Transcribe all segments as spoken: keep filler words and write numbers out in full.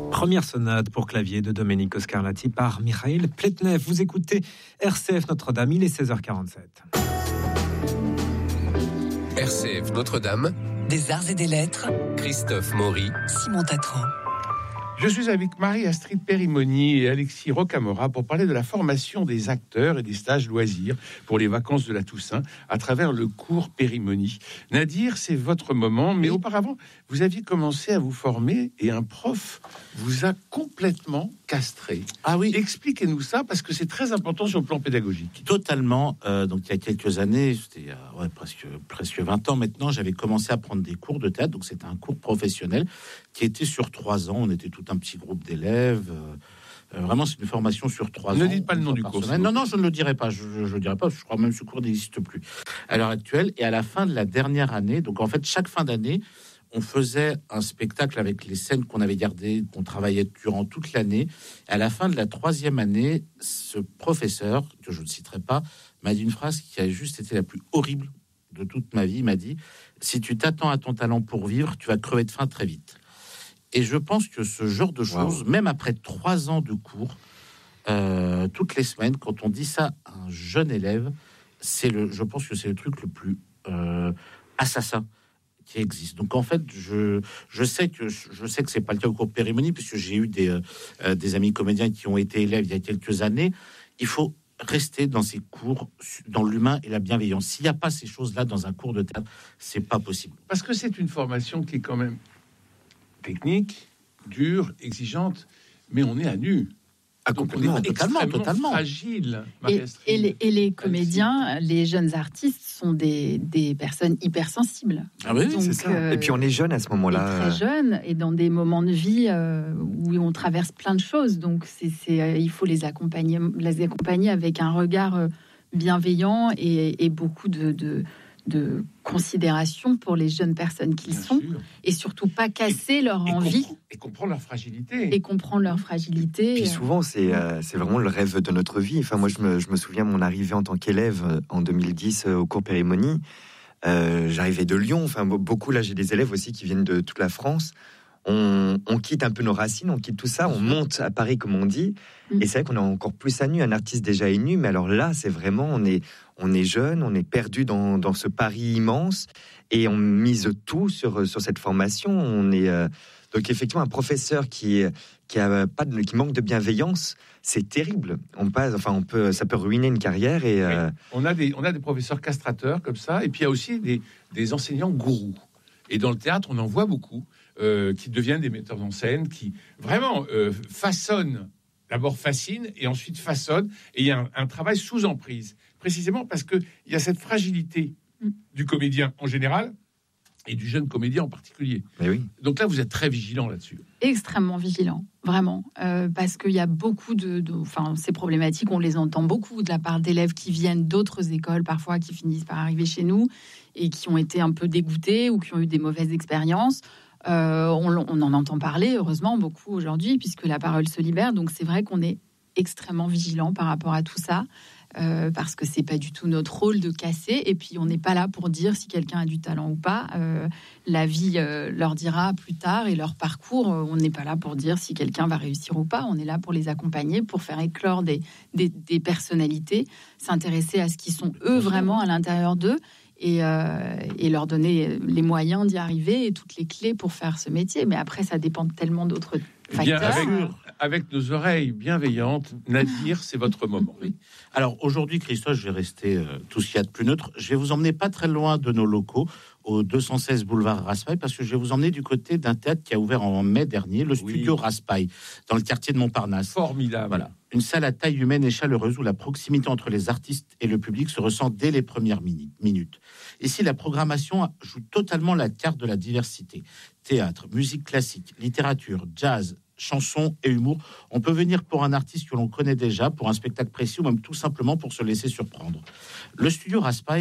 Première sonate pour clavier de Domenico Scarlatti par Mikhail Pletnev. Vous écoutez R C F Notre-Dame, il est seize heures quarante-sept. R C F Notre-Dame, des arts et des lettres, Christophe Maury, Simon Tatran. Je suis avec Marie-Astrid Perimoni et Alexis Rocamora pour parler de la formation des acteurs et des stages loisirs pour les vacances de la Toussaint à travers le cours Perimoni. Nadir, c'est votre moment, mais auparavant, vous aviez commencé à vous former et un prof vous a complètement castré. Ah oui. Expliquez-nous ça, parce que c'est très important sur le plan pédagogique. Totalement. Euh, donc, il y a quelques années, c'était il y a ouais, presque, presque vingt ans maintenant, j'avais commencé à prendre des cours de théâtre. Donc, c'était un cours professionnel qui était sur trois ans. On était tout un petit groupe d'élèves. Euh, vraiment, c'est une formation sur trois ans. Ne dites pas le nom du cours. Non, non, je ne le dirai pas. Je ne le dirai pas. Je crois même que ce cours n'existe plus à l'heure actuelle. Et à la fin de la dernière année, donc en fait, chaque fin d'année, on faisait un spectacle avec les scènes qu'on avait gardées, qu'on travaillait durant toute l'année. À la fin de la troisième année, ce professeur, que je ne citerai pas, m'a dit une phrase qui a juste été la plus horrible de toute ma vie. Il m'a dit « Si tu t'attends à ton talent pour vivre, tu vas crever de faim très vite. » Et je pense que ce genre de choses, wow. même après trois ans de cours, euh, toutes les semaines, quand on dit ça à un jeune élève, c'est le, je pense que c'est le truc le plus euh, assassin qui existe. Donc en fait, je, je sais que je sais que c'est pas le cas au cours Perimoni, puisque j'ai eu des, euh, des amis comédiens qui ont été élèves il y a quelques années. Il faut rester dans ces cours, dans l'humain et la bienveillance. S'il n'y a pas ces choses-là dans un cours de théâtre, c'est pas possible. Parce que c'est une formation qui est quand même technique, dure, exigeante, mais on est à nu. Ah, donc on est totalement, totalement fragile. Et, et, les, et les comédiens, les jeunes artistes sont des, des personnes hypersensibles. Ah oui, donc, c'est ça. Euh, et puis on est jeune à ce moment-là. Très jeune et dans des moments de vie euh, où on traverse plein de choses. Donc c'est, c'est, euh, il faut les accompagner, les accompagner avec un regard euh, bienveillant et, et beaucoup de, de de considération pour les jeunes personnes qu'ils Bien sont sûr. Et surtout pas casser et, leur et envie compre- et comprendre leur fragilité et comprendre leur fragilité. Puis souvent c'est euh, c'est vraiment le rêve de notre vie. Enfin moi je me je me souviens mon arrivée en tant qu'élève en deux mille dix au cours Perimoni. Euh, j'arrivais de Lyon. Enfin beaucoup là j'ai des élèves aussi qui viennent de toute la France. On, on quitte un peu nos racines, on quitte tout ça, on monte à Paris comme on dit, et c'est vrai qu'on est encore plus à nu. Un artiste déjà est nu, mais alors là, c'est vraiment, on est, on est jeune, on est perdu dans, dans ce Paris immense, et on mise tout sur, sur cette formation. On est euh, donc effectivement un professeur qui qui a pas de, qui manque de bienveillance, c'est terrible. On passe, enfin on peut, ça peut ruiner une carrière et euh... oui. on a des, on a des professeurs castrateurs comme ça, et puis il y a aussi des, des enseignants gourous. Et dans le théâtre, on en voit beaucoup. Euh, qui deviennent des metteurs en scène, qui vraiment euh, façonnent, d'abord fascinent, et ensuite façonnent, et il y a un, un travail sous emprise, précisément parce qu'il y a cette fragilité du comédien en général, et du jeune comédien en particulier. Mais oui. Donc là, vous êtes très vigilant là-dessus. Extrêmement vigilant, vraiment, euh, parce qu'il y a beaucoup de... de enfin, ces problématiques, on les entend beaucoup de la part d'élèves qui viennent d'autres écoles, parfois, qui finissent par arriver chez nous, et qui ont été un peu dégoûtés, ou qui ont eu des mauvaises expériences. Euh, on, on en entend parler, heureusement, beaucoup aujourd'hui, puisque la parole se libère. Donc, c'est vrai qu'on est extrêmement vigilant par rapport à tout ça, euh, parce que c'est pas du tout notre rôle de casser. Et puis, on n'est pas là pour dire si quelqu'un a du talent ou pas. Euh, la vie euh, leur dira plus tard, et leur parcours, euh, on n'est pas là pour dire si quelqu'un va réussir ou pas. On est là pour les accompagner, pour faire éclore des, des, des personnalités, s'intéresser à ce qui sont eux vraiment à l'intérieur d'eux. Et, euh, et leur donner les moyens d'y arriver et toutes les clés pour faire ce métier. Mais après, ça dépend tellement d'autres facteurs. Bien, avec, avec nos oreilles bienveillantes, Nadir, c'est votre moment. Oui. Alors aujourd'hui, Christophe, je vais rester euh, tout ce qu'il y a de plus neutre. Je vais vous emmener pas très loin de nos locaux, au deux cent seize boulevard Raspail, parce que je vais vous emmener du côté d'un théâtre qui a ouvert en mai dernier, le studio oui. Raspail, dans le quartier de Montparnasse. Formidable. Voilà. Une salle à taille humaine et chaleureuse où la proximité entre les artistes et le public se ressent dès les premières mini- minutes. Ici, la programmation joue totalement la carte de la diversité. Théâtre, musique classique, littérature, jazz, chansons et humour. On peut venir pour un artiste que l'on connaît déjà, pour un spectacle précis ou même tout simplement pour se laisser surprendre. Le studio Raspail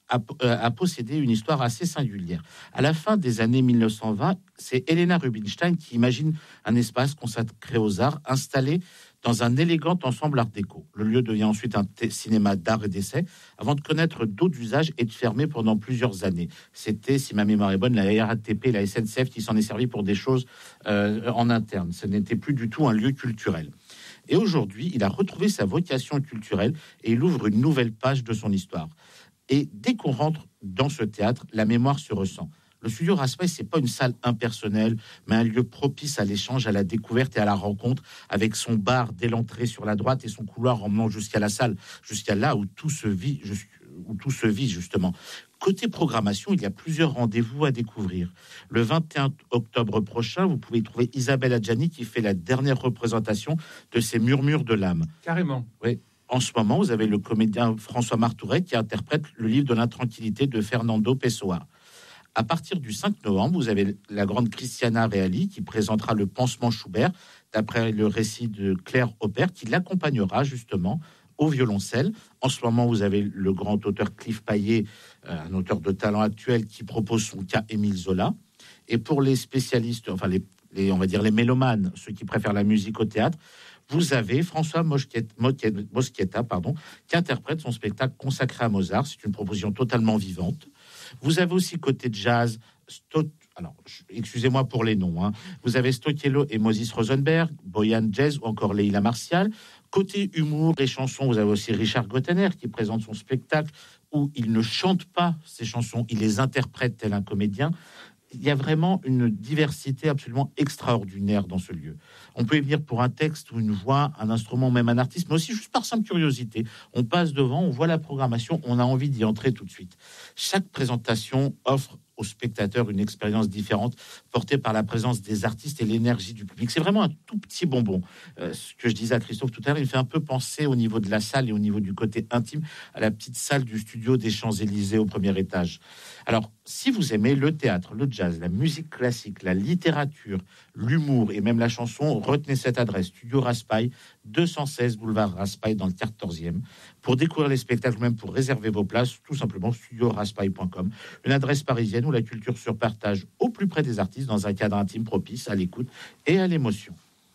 a, a possédé une histoire assez singulière. À la fin des années mille neuf cent vingt, c'est Helena Rubinstein qui imagine un espace consacré aux arts, installé dans un élégant ensemble art déco. Le lieu devient ensuite un t- cinéma d'art et d'essai, avant de connaître d'autres usages et de fermer pendant plusieurs années. C'était, si ma mémoire est bonne, la R A T P, la S N C F qui s'en est servi pour des choses euh, en interne. Ce n'était plus du tout un lieu culturel. Et aujourd'hui, il a retrouvé sa vocation culturelle et il ouvre une nouvelle page de son histoire. Et dès qu'on rentre dans ce théâtre, la mémoire se ressent. Le studio Raspail, c'est pas une salle impersonnelle, mais un lieu propice à l'échange, à la découverte et à la rencontre, avec son bar dès l'entrée sur la droite et son couloir emmenant jusqu'à la salle, jusqu'à là où tout se vit, où tout se vit justement. Côté programmation, il y a plusieurs rendez-vous à découvrir. Le vingt et un octobre prochain, vous pouvez y trouver Isabelle Adjani qui fait la dernière représentation de ces Murmures de l'âme. Carrément. Oui. En ce moment, vous avez le comédien François Martouret qui interprète le livre de l'intranquillité de Fernando Pessoa. À partir du cinq novembre, vous avez la grande Christiana Reali qui présentera le Pansement Schubert, d'après le récit de Claire Aubert, qui l'accompagnera justement au violoncelle. En ce moment, vous avez le grand auteur Cliff Paillet, un auteur de talent actuel, qui propose son cas Émile Zola. Et pour les spécialistes, enfin les, les on va dire les mélomanes, ceux qui préfèrent la musique au théâtre, vous avez François Moschietta, pardon, qui interprète son spectacle consacré à Mozart. C'est une proposition totalement vivante. Vous avez aussi côté jazz, Stot, alors excusez-moi pour les noms, hein. Vous avez Stocchiello et Moses Rosenberg, Boyan Jazz ou encore Leila Martial. Côté humour et chansons, vous avez aussi Richard Gottener qui présente son spectacle où il ne chante pas ses chansons, il les interprète tel un comédien. Il y a vraiment une diversité absolument extraordinaire dans ce lieu. On peut y venir pour un texte ou une voix, un instrument, même un artiste, mais aussi juste par simple curiosité. On passe devant, on voit la programmation, on a envie d'y entrer tout de suite. Chaque présentation offre aux spectateurs une expérience différente, portée par la présence des artistes et l'énergie du public. C'est vraiment un tout petit bonbon. Euh, ce que je disais à Christophe tout à l'heure, il fait un peu penser au niveau de la salle et au niveau du côté intime à la petite salle du studio des Champs-Élysées au premier étage. Alors, si vous aimez le théâtre, le jazz, la musique classique, la littérature, l'humour et même la chanson, retenez cette adresse, Studio Raspail, deux cent seize boulevard Raspail dans le quatorzième. Pour découvrir les spectacles, même pour réserver vos places, tout simplement studio raspail point com. Une adresse parisienne où la culture se partage au plus près des artistes dans un cadre intime propice à l'écoute et à l'émotion.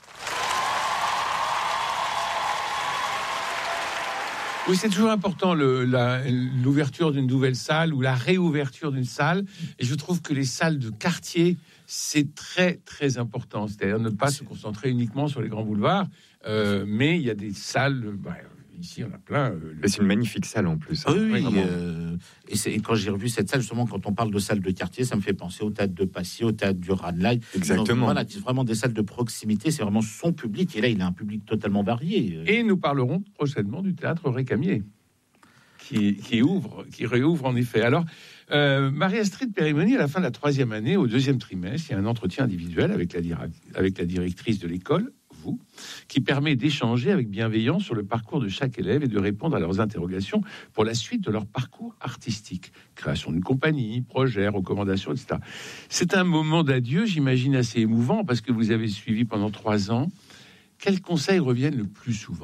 Oui, c'est toujours important le, la, l'ouverture d'une nouvelle salle ou la réouverture d'une salle. Et je trouve que les salles de quartier, c'est très, très important. C'est-à-dire ne pas se concentrer uniquement sur les grands boulevards, euh, mais il y a des salles... Bah, ici, on a plein. Euh, le... C'est une magnifique salle en plus. Hein. Oui, oui. Euh, et, c'est, et quand j'ai revu cette salle, justement, quand on parle de salle de quartier, ça me fait penser au théâtre de Passy, au théâtre du Ranelagh. Exactement. Donc, voilà, c'est vraiment des salles de proximité. C'est vraiment son public. Et là, il a un public totalement varié. Et nous parlerons prochainement du théâtre Récamier, qui, qui ouvre, qui réouvre en effet. Alors, euh, Marie-Astrid Périmoni, à la fin de la troisième année, au deuxième trimestre, il y a un entretien individuel avec la, dira- avec la directrice de l'école, vous, qui permet d'échanger avec bienveillance sur le parcours de chaque élève et de répondre à leurs interrogations pour la suite de leur parcours artistique. Création d'une compagnie, projet, recommandations, et cetera. C'est un moment d'adieu, j'imagine, assez émouvant parce que vous avez suivi pendant trois ans. Quels conseils reviennent le plus souvent ?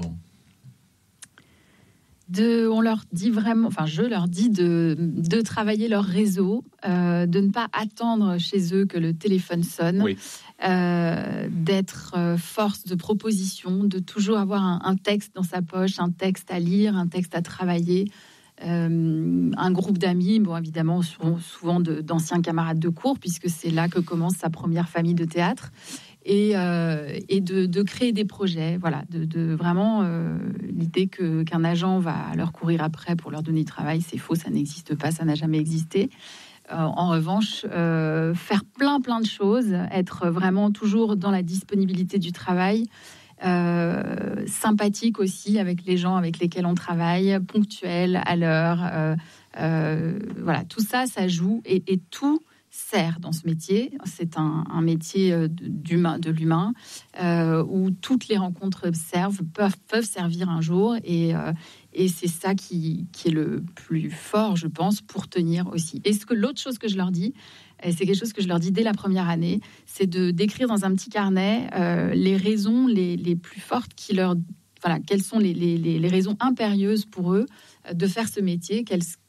De, on leur dit vraiment, enfin je leur dis de, de travailler leur réseau, euh, de ne pas attendre chez eux que le téléphone sonne, oui. euh, d'être euh, force de proposition, de toujours avoir un, un texte dans sa poche, un texte à lire, un texte à travailler, euh, un groupe d'amis, bon évidemment souvent, souvent de, d'anciens camarades de cours puisque c'est là que commence sa première famille de théâtre. Et, euh, et de, de créer des projets, voilà, de, de vraiment euh, l'idée que, qu'un agent va leur courir après pour leur donner du travail, c'est faux, ça n'existe pas, ça n'a jamais existé. Euh, en revanche, euh, faire plein plein de choses, être vraiment toujours dans la disponibilité du travail, euh, sympathique aussi avec les gens avec lesquels on travaille, ponctuel, à l'heure, euh, euh, voilà, tout ça, ça joue et, et tout sert dans ce métier. C'est un, un métier d'humain, de l'humain euh, où toutes les rencontres servent, peuvent, peuvent servir un jour et, euh, et c'est ça qui, qui est le plus fort, je pense, pour tenir aussi. Et ce que l'autre chose que je leur dis, et c'est quelque chose que je leur dis dès la première année, c'est de d'écrire dans un petit carnet euh, les raisons les, les plus fortes qui leur... Voilà, quelles sont les, les, les raisons impérieuses pour eux de faire ce métier, quelles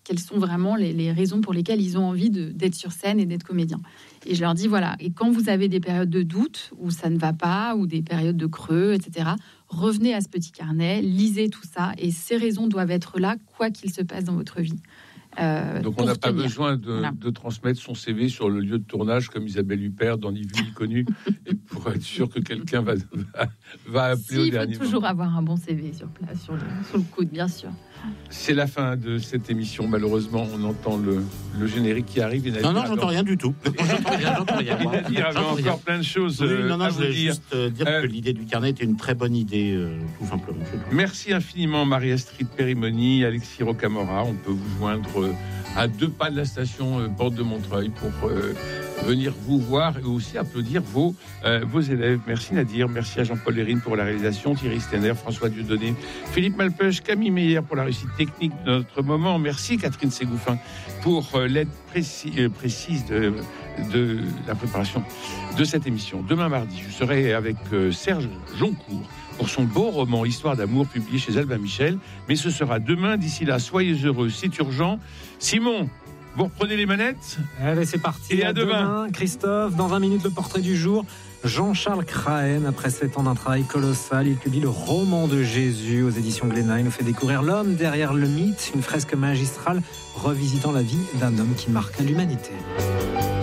quelles sont vraiment les, les raisons pour lesquelles ils ont envie de, d'être sur scène et d'être comédien. Et je leur dis, voilà, et quand vous avez des périodes de doute, où ça ne va pas, ou des périodes de creux, et cetera, revenez à ce petit carnet, lisez tout ça, et ces raisons doivent être là, quoi qu'il se passe dans votre vie. Euh, Donc on n'a pas tenir. besoin de, Voilà. de transmettre son C V sur le lieu de tournage comme Isabelle Huppert dans Ni vu ni connu, et pour être sûr que quelqu'un va, va, va appeler Si, au il faut dernier toujours moment. avoir un bon C V sur place, sur le, sur le coude, bien sûr. C'est la fin de cette émission. Malheureusement, on entend le, le générique qui arrive. Et Non, Nadir non, a- j'entends rien du tout. J'entends rien, j'entends rien. Et Nadir avait J'entends rien. encore plein de choses Oui, euh, non, non, à je vous voulais dire. juste euh, dire Euh, que l'idée du carnet était une très bonne idée, euh, tout simplement. c'est tout. Merci infiniment Marie-Astrid Périmoni, Alexis Rocamora. On peut vous joindre euh, à deux pas de la station euh, Porte de Montreuil pour euh, venir vous voir et aussi applaudir vos, euh, vos élèves. Merci Nadir, merci à Jean-Paul Lérine pour la réalisation, Thierry Stenner, François Dieudonné, Philippe Malpeuch, Camille Meyer pour la réussite technique de notre moment. Merci Catherine Ségouffin pour euh, l'aide précis, euh, précise de, de la préparation de cette émission. Demain mardi, je serai avec euh, Serge Joncourt pour son beau roman Histoire d'amour publié chez Albin Michel. Mais ce sera demain. D'ici là, soyez heureux, c'est urgent. Simon, vous reprenez les manettes. Allez, c'est parti. Et à demain. Christophe. Dans vingt minutes, le portrait du jour. Jean-Charles Crahen, après sept ans d'un travail colossal, il publie le roman de Jésus aux éditions Glénat. Il nous fait découvrir l'homme derrière le mythe, une fresque magistrale revisitant la vie d'un homme qui marqua l'humanité.